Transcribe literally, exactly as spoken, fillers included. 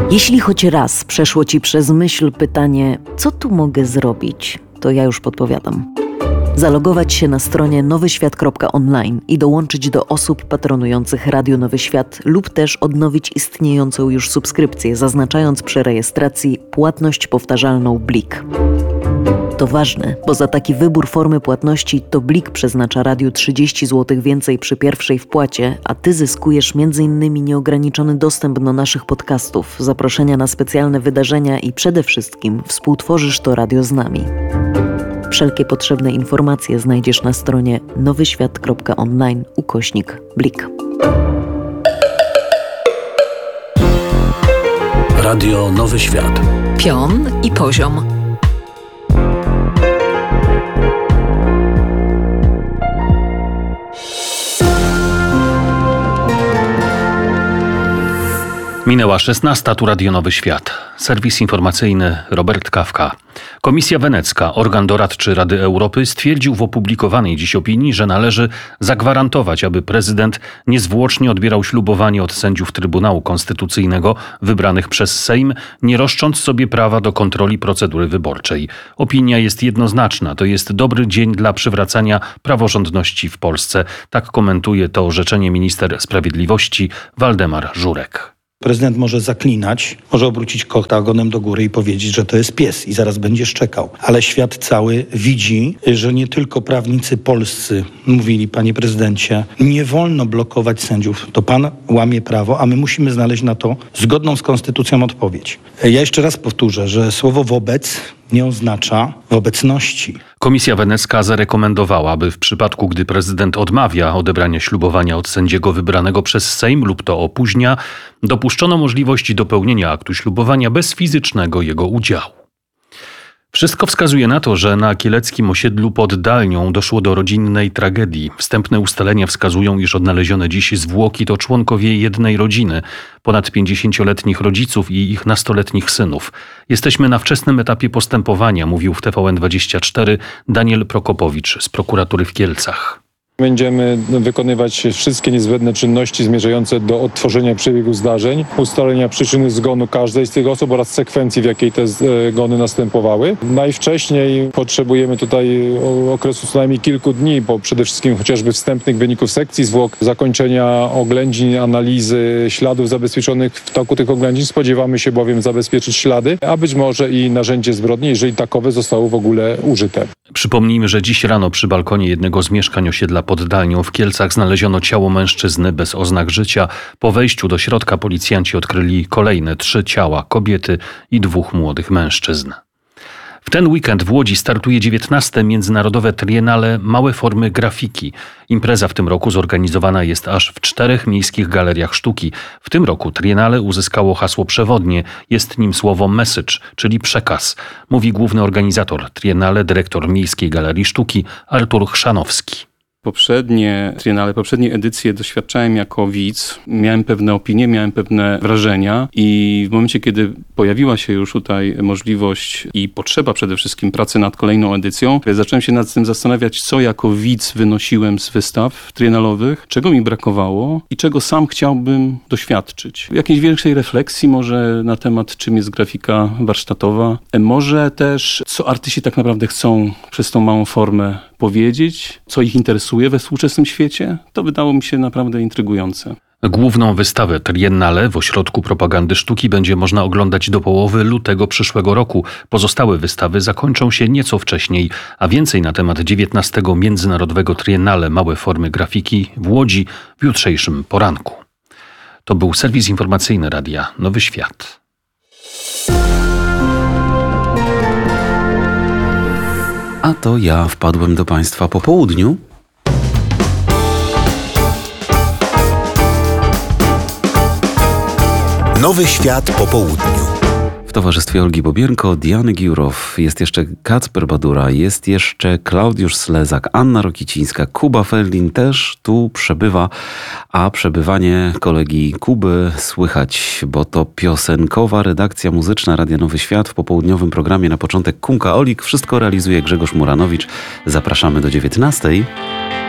Jeśli choć raz przeszło Ci przez myśl pytanie, co tu mogę zrobić, to ja już podpowiadam. Zalogować się na stronie nowyświat kropka online i dołączyć do osób patronujących Radio Nowy Świat lub też odnowić istniejącą już subskrypcję, zaznaczając przy rejestracji płatność powtarzalną Blik. To ważne, bo za taki wybór formy płatności to Blik przeznacza radiu trzydzieści złotych więcej przy pierwszej wpłacie, a Ty zyskujesz między innymi nieograniczony dostęp do naszych podcastów, zaproszenia na specjalne wydarzenia i przede wszystkim współtworzysz to radio z nami. Wszelkie potrzebne informacje znajdziesz na stronie nowyświat kropka online ukośnik Blik. Radio Nowy Świat. Pion i poziom. Minęła szesnasta, tu Radio Nowy Świat. Serwis informacyjny Robert Kawka. Komisja Wenecka, organ doradczy Rady Europy, stwierdził w opublikowanej dziś opinii, że należy zagwarantować, aby prezydent niezwłocznie odbierał ślubowanie od sędziów Trybunału Konstytucyjnego wybranych przez Sejm, nie roszcząc sobie prawa do kontroli procedury wyborczej. Opinia jest jednoznaczna. To jest dobry dzień dla przywracania praworządności w Polsce. Tak komentuje to orzeczenie minister sprawiedliwości Waldemar Żurek. Prezydent może zaklinać, może obrócić kota ogonem do góry i powiedzieć, że to jest pies i zaraz będzie szczekał. Ale świat cały widzi, że nie tylko prawnicy polscy mówili, panie prezydencie, nie wolno blokować sędziów. To pan łamie prawo, a my musimy znaleźć na to zgodną z konstytucją odpowiedź. Ja jeszcze raz powtórzę, że słowo wobec nie oznacza w obecności. Komisja Wenecka zarekomendowała, aby w przypadku, gdy prezydent odmawia odebrania ślubowania od sędziego wybranego przez Sejm lub to opóźnia, dopuszczono możliwość dopełnienia aktu ślubowania bez fizycznego jego udziału. Wszystko wskazuje na to, że na kieleckim osiedlu pod Dalnią doszło do rodzinnej tragedii. Wstępne ustalenia wskazują, iż odnalezione dziś zwłoki to członkowie jednej rodziny, ponad pięćdziesięcioletnich rodziców i ich nastoletnich synów. Jesteśmy na wczesnym etapie postępowania, mówił w T V N dwadzieścia cztery Daniel Prokopowicz z prokuratury w Kielcach. Będziemy wykonywać wszystkie niezbędne czynności zmierzające do odtworzenia przebiegu zdarzeń, ustalenia przyczyny zgonu każdej z tych osób oraz sekwencji, w jakiej te zgony następowały. Najwcześniej potrzebujemy tutaj okresu co najmniej kilku dni, bo przede wszystkim chociażby wstępnych wyników sekcji zwłok, zakończenia oględzin, analizy śladów zabezpieczonych w toku tych oględzin. Spodziewamy się bowiem zabezpieczyć ślady, a być może i narzędzie zbrodni, jeżeli takowe zostało w ogóle użyte. Przypomnijmy, że dziś rano przy balkonie jednego z mieszkań osiedla pod Dalnią w Kielcach znaleziono ciało mężczyzny bez oznak życia. Po wejściu do środka policjanci odkryli kolejne trzy ciała kobiety i dwóch młodych mężczyzn. W ten weekend w Łodzi startuje dziewiętnaste Międzynarodowe Triennale Małe Formy Grafiki. Impreza w tym roku zorganizowana jest aż w czterech miejskich galeriach sztuki. W tym roku Triennale uzyskało hasło przewodnie. Jest nim słowo message, czyli przekaz. Mówi główny organizator Triennale, dyrektor Miejskiej Galerii Sztuki Artur Chrzanowski. Poprzednie triennale, poprzednie edycje doświadczałem jako widz. Miałem pewne opinie, miałem pewne wrażenia i w momencie, kiedy pojawiła się już tutaj możliwość i potrzeba przede wszystkim pracy nad kolejną edycją, zacząłem się nad tym zastanawiać, co jako widz wynosiłem z wystaw triennalowych, czego mi brakowało i czego sam chciałbym doświadczyć. Jakiejś większej refleksji może na temat, czym jest grafika warsztatowa. Może też, co artyści tak naprawdę chcą przez tą małą formę powiedzieć, co ich interesuje we współczesnym świecie, to wydało mi się naprawdę intrygujące. Główną wystawę Triennale w Ośrodku Propagandy Sztuki będzie można oglądać do połowy lutego przyszłego roku. Pozostałe wystawy zakończą się nieco wcześniej, a więcej na temat dziewiętnastego Międzynarodowego Triennale Małe Formy Grafiki w Łodzi w jutrzejszym poranku. To był serwis informacyjny Radia Nowy Świat. A to ja wpadłem do Państwa po południu. Nowy Świat po południu. W towarzystwie Olgi Bobierko, Diany Giurow, jest jeszcze Kacper Badura, jest jeszcze Klaudiusz Slezak, Anna Rokicińska, Kuba Feldin też tu przebywa, a przebywanie kolegi Kuby słychać, bo to piosenkowa redakcja muzyczna Radia Nowy Świat w popołudniowym programie na początek Kunka Olik. Wszystko realizuje Grzegorz Muranowicz. Zapraszamy do dziewiętnastej.